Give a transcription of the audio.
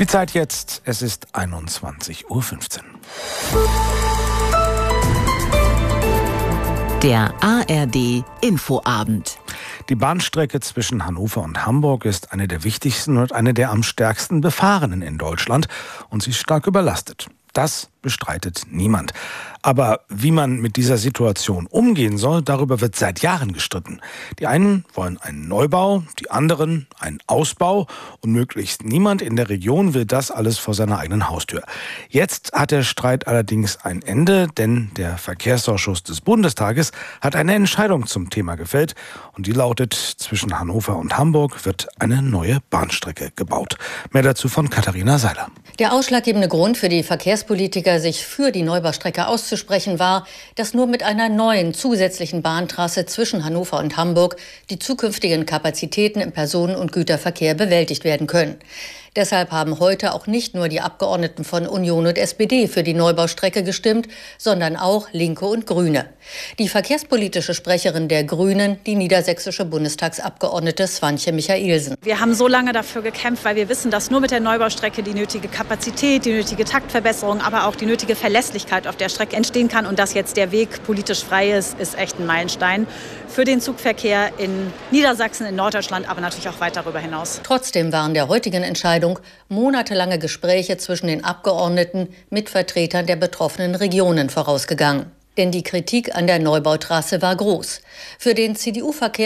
Die Zeit jetzt, es ist 21:15 Uhr. Der ARD Infoabend. Die Bahnstrecke zwischen Hannover und Hamburg ist eine der wichtigsten und eine der am stärksten befahrenen in Deutschland und sie ist stark überlastet. Das bestreitet niemand. Aber wie man mit dieser Situation umgehen soll, darüber wird seit Jahren gestritten. Die einen wollen einen Neubau, die anderen einen Ausbau und möglichst niemand in der Region will das alles vor seiner eigenen Haustür. Jetzt hat der Streit allerdings ein Ende, denn der Verkehrsausschuss des Bundestages hat eine Entscheidung zum Thema gefällt und die lautet, zwischen Hannover und Hamburg wird eine neue Bahnstrecke gebaut. Mehr dazu von Katharina Seiler. Der ausschlaggebende Grund für die Verkehrspolitiker, sich für die Neubaustrecke auszusprechen, war, dass nur mit einer neuen zusätzlichen Bahntrasse zwischen Hannover und Hamburg die zukünftigen Kapazitäten im Personen- und Güterverkehr bewältigt werden können. Deshalb haben heute auch nicht nur die Abgeordneten von Union und SPD für die Neubaustrecke gestimmt, sondern auch Linke und Grüne. Die verkehrspolitische Sprecherin der Grünen, die niedersächsische Bundestagsabgeordnete Swantje Michaelsen. Wir haben so lange dafür gekämpft, weil wir wissen, dass nur mit der Neubaustrecke die nötige Kapazität, die nötige Taktverbesserung, aber auch die nötige Verlässlichkeit auf der Strecke entstehen kann. Und dass jetzt der Weg politisch frei ist echt ein Meilenstein für den Zugverkehr in Niedersachsen, in Norddeutschland, aber natürlich auch weit darüber hinaus. Trotzdem waren der heutigen Entscheidung monatelange Gespräche zwischen den Abgeordneten mit Vertretern der betroffenen Regionen vorausgegangen. Denn die Kritik an der Neubautrasse war groß. Für den CDU-Verkehrs